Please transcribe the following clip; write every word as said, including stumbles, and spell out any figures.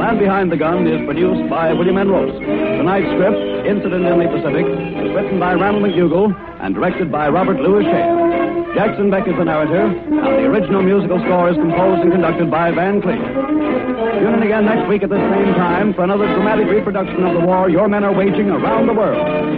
Man Behind the Gun is produced by William N. Roast. Tonight's script, Incident in the Pacific, was written by Randall McDougall and directed by Robert Louis Shea. Jackson Beck is the narrator, and the original musical score is composed and conducted by Van Cleef. Tune in again next week at the same time for another dramatic reproduction of the war your men are waging around the world.